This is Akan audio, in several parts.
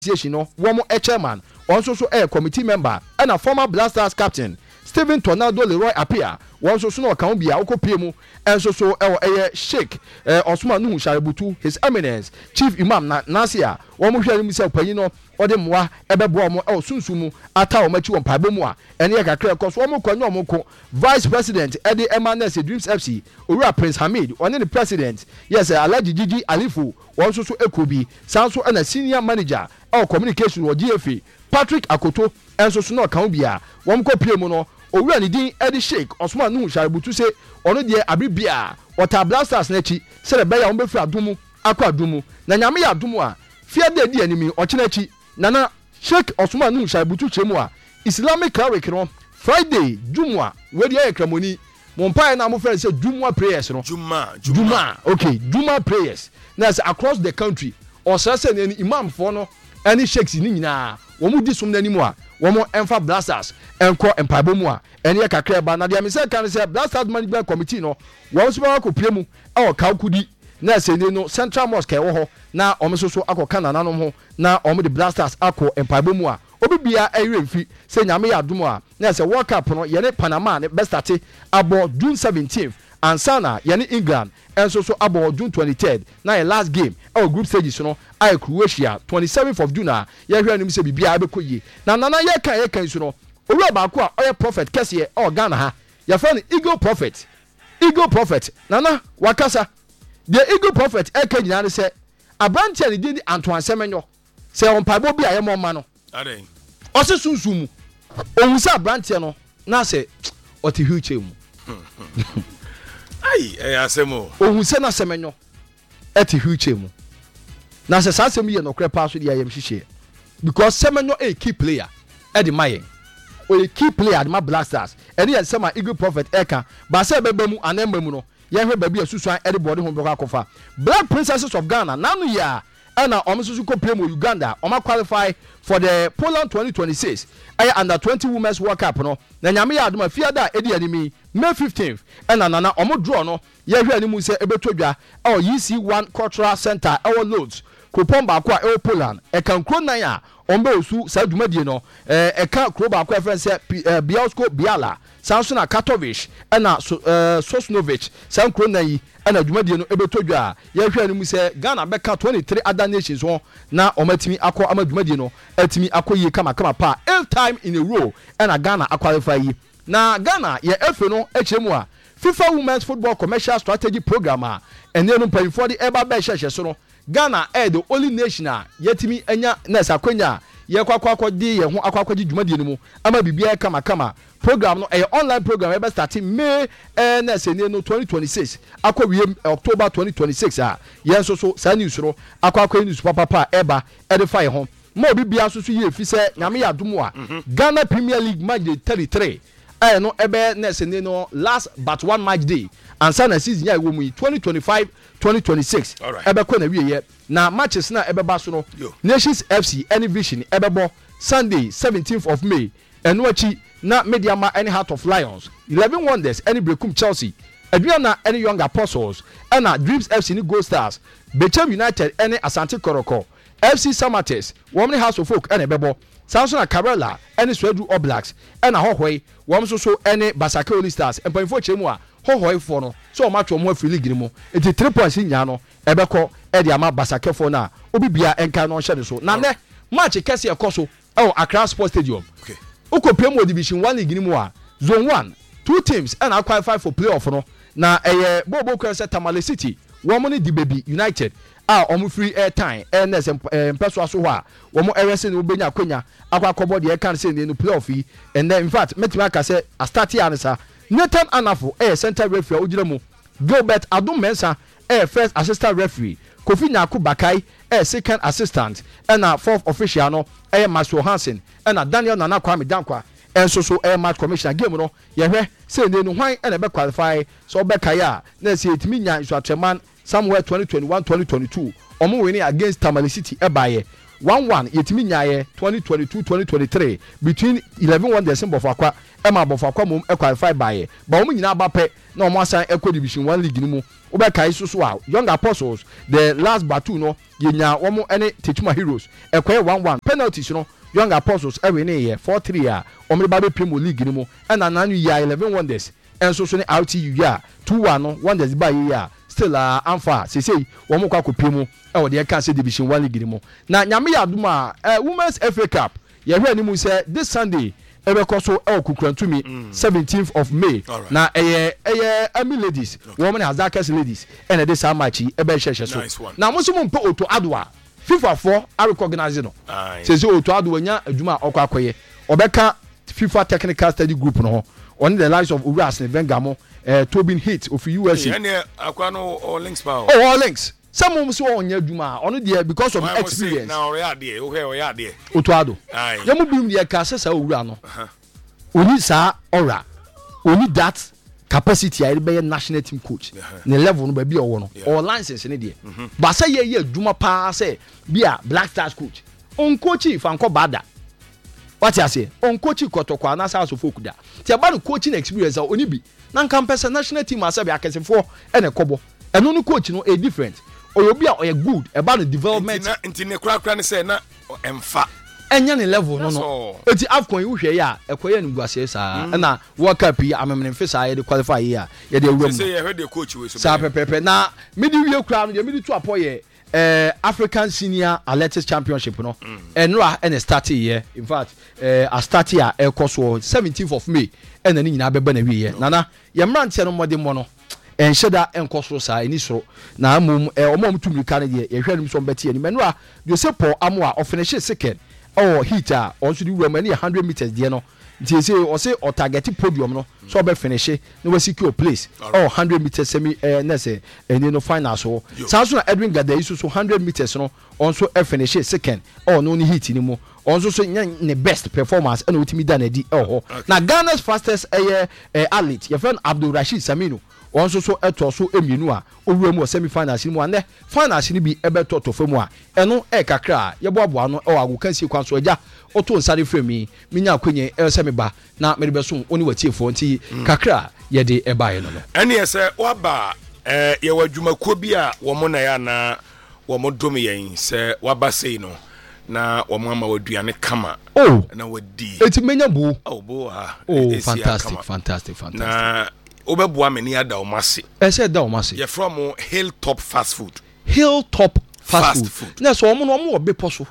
association no womo chairman also so committee member and a former Blasters captain Stephen Tornado Leroy Apia also so no account bia okopie mu enso so Sheikh Osman Nuhu Shaributu his eminence chief imam Nasia womo hware mu se panyi no ode moa ebebo mo sunsumu ata o machi won paibo mu a ene ye kakra cause womo kwanyo omko vice president Eddie Emanes Dreams FC Owura Prince Hamid one the president yes Alhaji Gigi Alifu also so ekobi sanso na senior manager communication wo GFA Patrick Akoto enso so no account bia wom kopie mu no Owura ni din Eddie Sheikh Osman Nuhu Shaributu se ono de abribia Water Blasters na chi se le beya won befi adumu akwa adumu na nyame ya adumu a fia de di animi ochina chi nana Sheikh Osman Nuhu Shaributu chemu a Islamic cleric no Friday Jumwa we de ekramoni Mompai na mo friend say Jumwa prayers no Juma okay Juma prayers na across the country or say any imam for no any sheikhs ni nyina wo mu di som nanimu a wo mo emfa Blasters enko empabo mu a ene kakra ba na dia me say kan say Blasters management committee no wo so ba ko piemu e kawkudi na say no Central Mosque wo ho na o so so akoka nananom ho na o mo de Blasters akọ empabo mu a obibia ayemfi say nyame ya adom a na say World Cup no ye ne Panama ne best start abo June 17th ansana ye ne England enso so abo June 23rd na ye last game our group stages no I Croatia 27th of June ye hwe anim se bibia abekoyi na nana ye kan so no owura ba ko a oye prophet kese o Ghana ha ye fa ne Eagle Prophet nana wakasa the Eagle Prophet eka nyina ne se abrantia ne di Antoine Semenyo se on paibo bia ye mo ma no ade o se sunsumu ohun se abrantia no na se o te huche mu ai asemo ohun se na Semenyo e te huche mu na se sasem ye no krepa so dia yem hihye because Semenyo a key player e di mayen o a key player ma Blasters ene ye sema Eagle Prophet eka ba se beba mu anemba mu no ye hwe baby asusuan e di body ho beko akofa Black Princesses of Ghana nanu ya na omesusu ko play mo Uganda oma qualify for the Poland 2026 under 20 women's World Cup no na nyame ya adoma fiada edi animi May 15th nana omo draw no ye hwe animu se ebetodwa UC1 Cultural Center Loads kupon ba kwa Poland kan kro nan a ombe osu sa dwumadie no kan kro ba kwa friend se Bielsko Biala Samsona Katowice na Sosnowiec san kro nan yi na dwumadie no ebetodwa ye hwe animu se Ghana beka 23 other nations ho na omatimi akọ amadwumadie no atimi akọye kama pa 8 time in a row na Ghana qualify yi na Ghana ye efe no echemu a FIFA Women's Football Commercial Strategy Program a ene no mpanyfo de eba ba hye so no Ghana the only nation a yetimi anya na sakwanya ye kwakwa di ye ho akwakwaji dwumadie no mu ama bibia kama program no online program eba starting May na sene no 2026 akwa wie October 2026 a ye so sa news ro akwakwa news papa eba edify ho mo bibia so ye fi se nyame ya domo a Ghana Premier League match day 33 no ebe na sene no last but one match day ansa na season ya wo mu 2025-2026 ebe ko na wiye na matches na ebe ba so no Nations FC any Vision ebe bo Sunday 17th of May eno achi na Mediama any Heart of Lions 11 Wonders any Brekum Chelsea Adriana any Young Apostles na Dreams FC ni Gold Stars Bechem United any Asante Koroko FC Samates Women House of Folk any bebo Samsona Karela any Swedru All Blacks and Hohoi wom so any Basake All Stars and point for chemu a Hohoi for no so match mo free league ni mo it 3 points nya no ebeko e dia ma Basake for na obibia enka no hye so na ne match kese ekoso Accra Sports Stadium okay uko Premier Division 1 league ni mo a zone 1 two teams and qualify for playoff no na Bobo Kwese Tamale City woman di Baby United omo free airtime ns mpeso aso ho a womo erese ne obenya akonya akwakobo de kan se ne no playoff yi and then in fact metima ka se a start here ansa Nathan Anafo center referee ogire mu Gilbert Adum Mensa first assistant referee Kofi Nyaku Bakai second assistant and fourth official no Maso Hansen and Daniel Nana Kwame Dankwa enso so match commissioner game no ye hwe se ne no hwan na be qualify so be kaya na se etimi nya iso atreman somewhere 2021-2022 omo winning against Tamale City ebaye 1-1 yetimi nyaye 2022-2023 between 11 wonders Bofakwa Emma Bofakwa mum qualified by ba omu nyina ba pe na omo asan ekọ division 1 league ni mu obeka so so Young Apostles the last battle no yenya omo ene Techuma Heroes ekọ 1-1 penalties no Young Apostles every ne 4-3 a omo ba be Premier League ni mu na nanu ya 11 wonders enso so ne RTU ya 2-1 no wonders ba ya still amfa sesei womo kwa kopemu e de ka se division 1 league ni mu na nyame ya aduma women's FA Cup ye hwe ni mu say this Sunday ebekoso Kukrantumi 17th of May na Ami ladies women Azakas ladies and this match ebe hwehwe so na mo so mo mpe Oto Adwa FIFA for a recognize no say Oto Adwa nya adwuma okwa akoye obeka FIFA technical study group no on the likes of Uras and Vengamo Tobin Hit of USA and akwa no all links pa all links some of so on adwuma on there because of experience now we are there Oto Ado yamu bim there ka sesa owura no oni sa ora oni that capacity I be national team coach na level no ba bi owo no all license ne there but say ye adwuma pa say bia Black Stars coach on coach fanko bada what you say on coach kotokwa na sa so folk da ti aba no coaching experience oni bi na nkan pesa national team asabi akesefo ene kobo eno no coach no a different oyobi a oye good about the development nti ne kura ne say na emfa enya ne level no eti afcon you hwe ya ekoye nguase sa na world cup yi amemene fisa ye de qualify ya ye de awum say ye the coach we so sa pepepe na midi wie kura no de midi to apoye African Senior Athletics Championship no enra and start here in fact a start here ekoso 17th of May and ni nyina beba na wie nana ye mrantie no modem no enhyeda enkoso sa eni soro na amum omom tumrika ne ye hwanim so mbeti ani menura de se Paul Amoa o finish second oh heat a on so di wura mani 100 meters de no nti se o se o target podium no so be finish no we secure place oh 100 meters semi na se eni no final so so na Edwin Gada isu so 100 meters no on so finish second oh no ni heat ni mu on so ne best performance and ultimate dan edi na Ghana's fastest athlete your friend Abdul Rashid Saminu on so eto so emienu a owura mu semi finals ni mu ane finals ni bi ebeto to famu a eno kakra ye boaboa no agokan si kwan so agya oto nsare fremi minya akwenye semi ba na me be so oni watiefo nti kakra ye de ebae no ene ye se waba ye wadwumakuo bi a wo mo na ya na wo mo dom yen se waba sei no na wo mo ama waduane kama na wadi eti menya bu bo ha fantastic na obeboa meni ada o mase ese da o mase ye from Hilltop fast food fast food na so omo no omo obe poso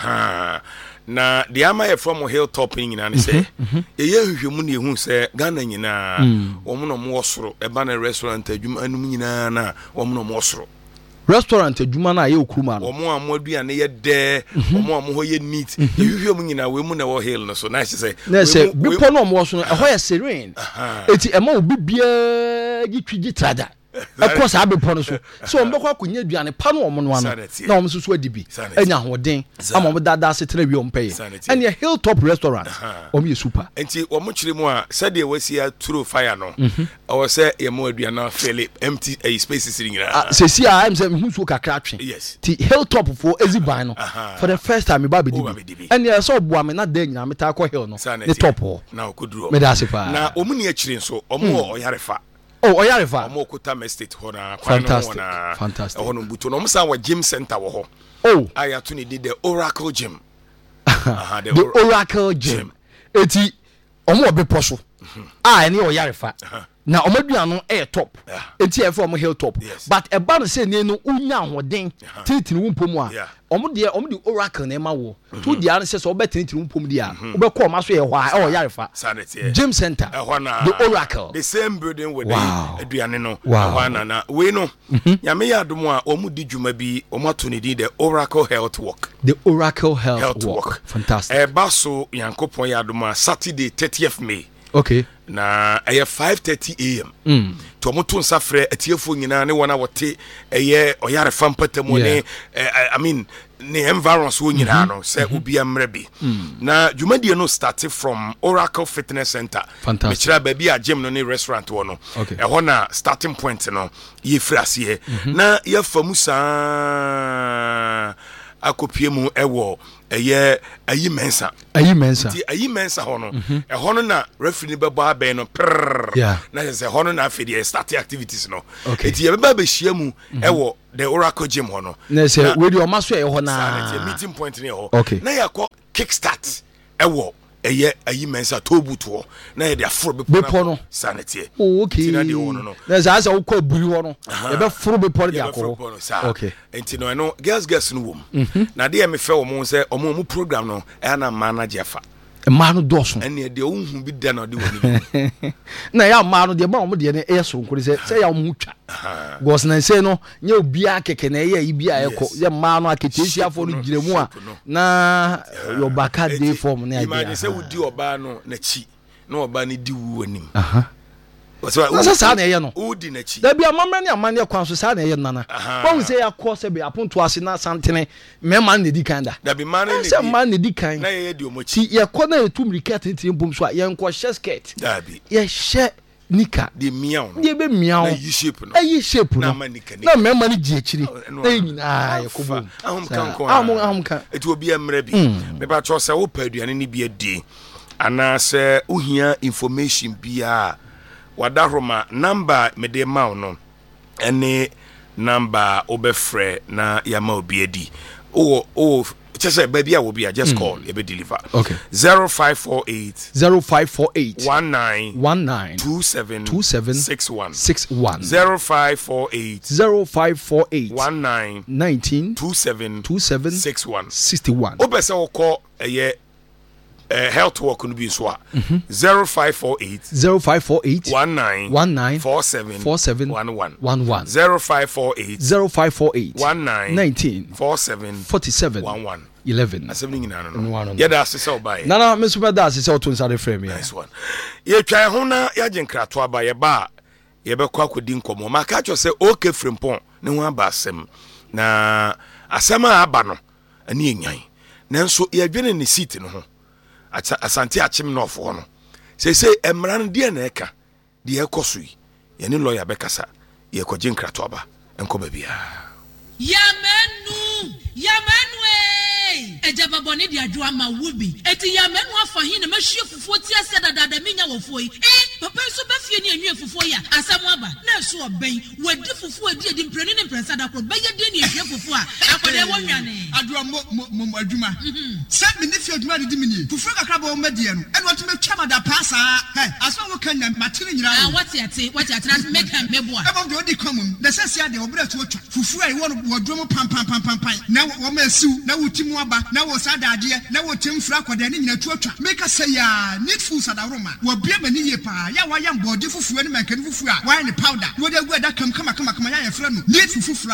na the ama ye from Hilltop nyina ne se ye hwehwemu ne hu se Ghana nyina omo no mo osoro e ba na restaurant adwuma anum nyina na omo no mo osoro restaurant adwuma na ye okuruma no omo amodua ne ye de omo ho ye neat ye hwehwemu nyina we mu na wo hill no so na se bipo no omo so no ho ye serene eti ema obi bia gitwigi trada akọ sa bipo no so ombekọ akonya aduane pa no omo no ano na omo so adibi enya hoden ama omo dada setena wi ompeye and ye Hilltop restaurant omo ye super enti omo kyire mu a said ye wasi a through fire no o say ye mo aduane Philip empty spaces nyina sesi a am say hu so kakra atwe ti Hilltop for eziban no for the first time me ba bedibi and ye so oboa me na da nyina me ta akọ hill no ne top na okuduro me da sepa na omo ne akyire nso omo oyarefa Oyarefa omo kuta estate ho na fantastic ho no buto no msa wa gym center wo ho ayato ni the Oracle Gym the Oracle Gym eti omo obepo so ene Oyarefa na omaduano top enti e for Hilltop but e ba no se ne no unya ahoden titini wo mpom a omo de Oracle na ema wo to dia no se so obetitini wo mpom dia obekọ o maso ye hwa Oyarefa gym center the Oracle the same building with the aduane no hwa na we no nyame ya adom a omo di dwuma bi omo to ne di the Oracle Health Walk fantastic e ba so yankopon ya adom a Saturday 30th May okay na 5:30 am to moto nsafre atiefo nyina ne wona wote Oyarefa mpatamu ne I mean ne environs wo nyina no se obi amre bi na dwumadie no started from Oracle Fitness Center me kira ba bi a gym no ne restaurant wo no ho na starting point no ye frase na ye famu sa akopie mu ɛwɔ ɛyɛ ayi mensa ti ayi mensa ho no ɛho no na referee bɛbɔ abɛn no na sɛ ɛho no na afɛ deɛ start activities no eti yɛbɛba bɛhyia mu ɛwɔ the Oracle gym ho no na sɛ we di ɔma so ɛho na meeting point ne ɛhɔ na yɛkɔ kick start ɛwɔ ɛyɛ ayi mensa tobuto na yɛde aforo bepɔ no sanete na de wo no na sɛ asɛ wokɔ buri hɔ no yɛbɛforo bepɔ de akɔ enti no ɛno girls no wom na de yɛ mefɛ wɔ mo sɛ ɔmo program no ɛyɛ na ma na gyefa ma no dɔso ɛne de wohu bi da na ɔde wɔ na yɛ ma no de ma ɔmo de ne ɛyɛ soronko sɛ yɛ ɔmo twa gos na nse no nye obia keke na ɛyɛ ibi a ɛkɔ yɛ ma no aketesiafo no gire mu a na your back day form na imagine sɛ wodi ɔba no na chi na ɔba ne di wu anim na sa na ɛyɛ no wodi na chi da bia mamra ne amane kwan so sa na ɛyɛ nana wɔn sɛ yakɔ sɛ be aponto ase na santene mɛma na di kan da bi man ne sɛ man na di kan na yɛ di omo chi yɛkɔ na yɛtu mirika tete mbom so a yɛnkɔ hyɛ skirt da bi yɛhyɛ nika de miao no de be miao na yi shape no ayi shape no na mɛma ne gi akyiri na nyinaa yɛkɔbɔ ahom kan eti obi amra bi me ba cho sɛ wo pa aduane ne bi adi ana sɛ ohia information bia wadaroma number me de ma no ene number obefrɛ na yama obi adi o just say baby I will be just call you be deliver 0548 19 27 61 0548 19 27 61 obese wo call health work no be so 0548 19 47 11 0548 19 47 11 asem nyina no yeda asese obaye nana me so beda asese oto nsare frame ya nice one ye twan ho na ya genkrato aba ye ba ye be kwa kodi nkomo ma ka cho se okay frimpon ne ho aba asem na asem a aba no ani enyan nanso ye dwene ne seat no ho asante achim no ofo no se emra no de na eka de ekoso yi ye ne lawyer be kasa ye ko genkrato aba enko ba bia yamenu ejaba boni di adwa ma wubi eti yamenu afa hin na mahwie fufuo ti ase dada menya wofo yi papa so ba fie ni enwe fufuo ya asamo aba na so oben wadi fufuo edi mprenu ne mpresa da kro beye de ni ehwe fufuo a akode wonwane adwa mo adwuma se me ne fie adwuma de mini fufuo kakra ba o medie no eno to metwa mada pasa aso wo kan na matire nyira wati ate na make am meboa ebo de odi common the sense ya de obra to twa fufuo ai wo wadwo pam na wo ma siu na wo timu aba na wo sadade na wo timfra kwada ne nyina tuatwa make say ya need food sadaroma wo bia mani ye pa ya wa ya mbode fufuo ne mankani fufuo a wa ne powder wo de gu da kam kama ya yefra no need fufuo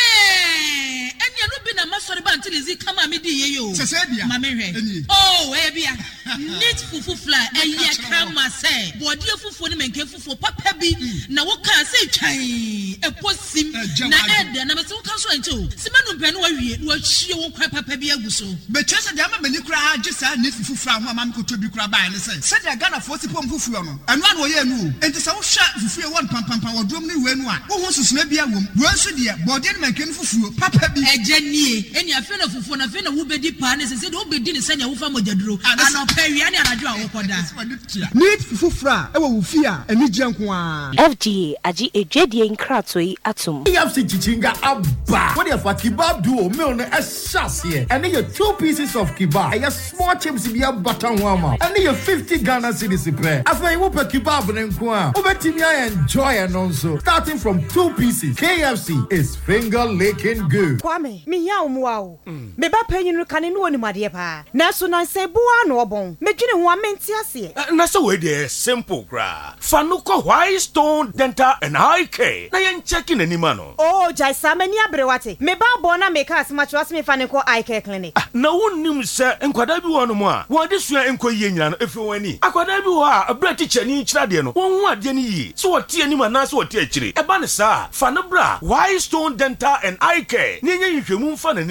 enya no bi na masori ba until izi kama me di ye yo sesebia ma me hwe oh ebia need fufuo eye kama say bode fufuo ne mankan fufuo papa bi na wo kan say twan eposim na ede na me se wo kan so anto simanu mpenu wa wie wo hie wo kwa papa bi aguso be chese de ama mani kura agisa need fufuo ho ama me ko to bi kura ba ne say se de Ghana for sipom fufuo no eno an wo ye nu enti se wo hwa fufuo won pam wo dom ne we nu a wo ho susuna bia wom wo nso de bode ne mankan fufuo papa bi ejanie eni afi na fufuo na afi na wo bedi pa ne se de wo bedi ne sanya wo fa mojaduro ana pawia ne anajo a wo koda need fufuo e wo wufi a eni gyenko a FGA agi ejwedie nkratoi atom EFC chichinga abba what if a kebab duo meal na esase and you 2 pieces of kebab and your small chips be a butter wama and you 50 Ghana cedis per after you put kebab na nko a obetimi enjoy and also starting from 2 pieces KFC is finger licking good Kwame me ya omwa o me ba panyinu kane no oni made pa na so na se bua na obon medwene ho amenti ase na so we dey simple gra fanuko White Stone Dental and Eye Care na yen checking anima no oh jai samani abrewate me ba bo na make as much as me faniko Eye Care clinic na wonnim se enkwada bi wono mo a wo de sua enko yie nyina no efi wani akwada bi wo a abra teacher ni kyira de no won hu ade ni yi so wo tie anima na so wo tie akire e ba ne sa fa no bra White Stone Dental and Eye Care ni nya nhwemu mfa na ni no ho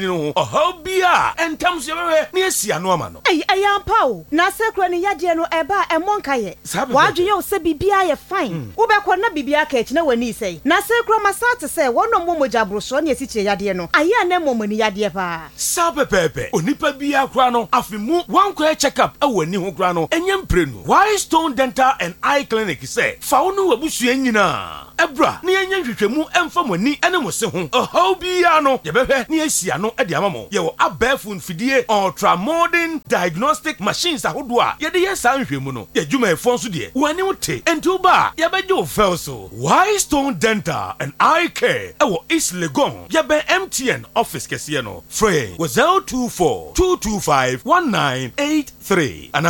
Ohobia and Tams Nesia no man. Ay, Pao, na secret ni yadia no eba e monkaye. Wadu yo se bibia ye fine. Ubekwa na bibia ka na wani sei. Na secret masate se wono momo jabro so ne siche yade no. Aya na momo ni yade pa. Sabe pepe. Onipa bia kra no afimu wankwa check up e wani ho kra no. Enyem prenu. Why Stone Dental and Eye Clinic say fa wonu wabusua nyina. Ebra na yenye hwehwemu emfa moni ene mo se ho. Ohobia no ye behwe na asia no e de amamo. Ye wo abafun fidie ultra modern diagnostic machines ahodo a ye de yesa nhwemu no. Ye dwuma efon so de. Wani wote enti ba ye beje o fel so. Why Stone Dental and Eye Care e wo East Legon. Ye be MTN office kese no. Free was 024-225-1983 and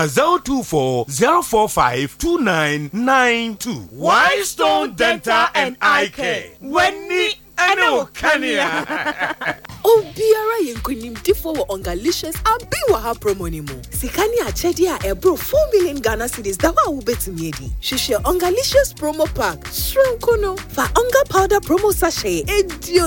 024-045-2992. Why Stone Dental and Eye Care? Wenni Ano Kania. Obiara yenkunimdi for Ongalicious abiwa ha promo ni mu. Sikani achedi a ebro 4 million Ghana cedis dawa ubetumi edi. Shishe Ongalicious promo pack. Shrunkono. Fa onga powder promo sachet. Edio